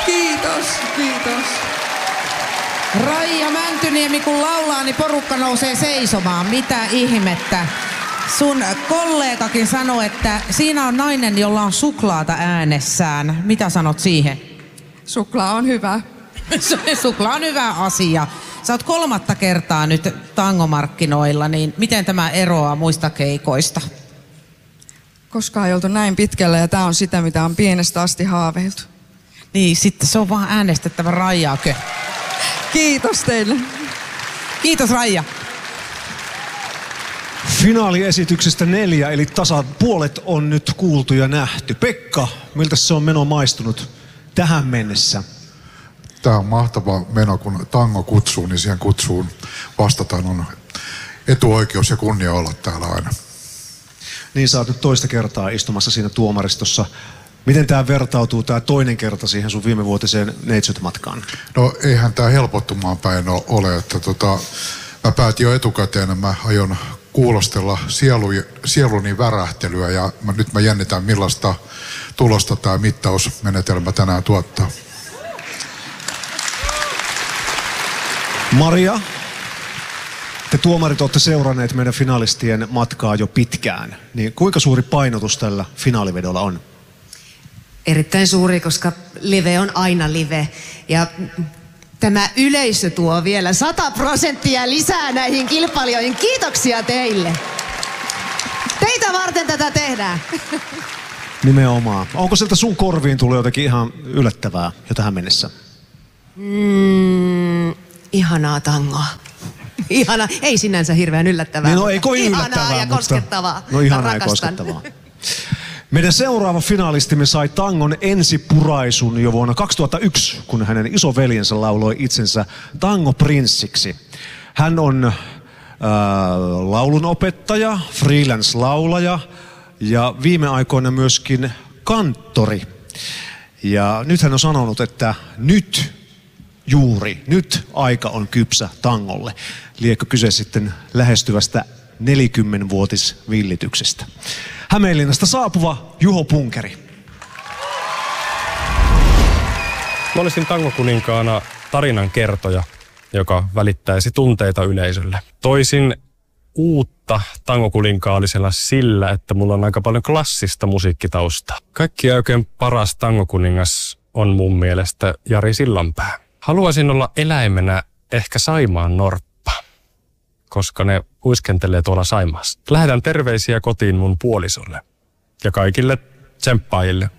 Kiitos, kiitos. Raija Mäntyniemi kun laulaa, niin porukka nousee seisomaan. Mitä ihmettä? Sun kollegakin sanoi, että siinä on nainen, jolla on suklaata äänessään. Mitä sanot siihen? Suklaa on hyvä. Suklaa on hyvä asia. Sä oot 3. kertaa nyt tangomarkkinoilla, niin miten tämä eroaa muista keikoista? Koskaan ei oltu näin pitkälle ja tää on sitä, mitä on pienestä asti haaveiltu. Niin, sitten se on vaan äänestettävä Raijaakö. Kiitos teille. Kiitos Raija. Finaaliesityksestä 4, eli puolet on nyt kuultu ja nähty. Pekka, miltä se on meno maistunut tähän mennessä? Tämä on mahtava meno, kun tango kutsuu, niin siihen kutsuun vastataan. On etuoikeus ja kunnia olla täällä aina. Niin, sä oot nyt toista kertaa istumassa siinä tuomaristossa. Miten tämä vertautuu, tämä toinen kerta siihen sun viimevuotiseen neitsyt-matkaan? No eihän tämä helpottumaan päin ole. Että mä päätin jo etukäteen, että mä aion kuulostella sieluni värähtelyä ja nyt mä jännitän, millaista tulosta tämä mittausmenetelmä tänään tuottaa. Maria, te tuomarit olette seuranneet meidän finalistien matkaa jo pitkään. Niin kuinka suuri painotus tällä finaalivedolla on? Erittäin suuri, koska live on aina live. Ja tämä yleisö tuo vielä 100% lisää näihin kilpailijoihin. Kiitoksia teille. Teitä varten tätä tehdään. Nimenomaan. Onko sieltä sun korviin tullut jotakin ihan yllättävää jo tähän mennessä? Ihanaa tangoa. Ihana, ei sinänsä hirveän yllättävää. Niin, no ei kovin ihanaa yllättävää, ja mutta koskettavaa. No ihanaa ja rakastan. koskettavaa. Meidän seuraava finalistimme sai tangon ensipuraisun jo vuonna 2001, kun hänen isoveljensä lauloi itsensä tangoprinssiksi. Hän on laulunopettaja, freelance-laulaja ja viime aikoina myöskin kanttori. Ja nyt hän on sanonut, että nyt aika on kypsä tangolle. Liekö kyse sitten lähestyvästä 40-vuotisvillityksestä. Hämeenlinnasta saapuva Juho Punkeri. Mä olisin tangokuninkaana tarinan kertoja, joka välittäisi tunteita yleisölle. Toisin uutta tangokuninkaalisella sillä, että mulla on aika paljon klassista musiikkitaustaa. Kaikki oikein paras tangokuningas on mun mielestä Jari Sillanpää. Haluaisin olla eläimenä ehkä Saimaan norppa, koska ne uiskentelee tuolla Saimaassa. Lähetän terveisiä kotiin mun puolisolle ja kaikille tsemppaajille.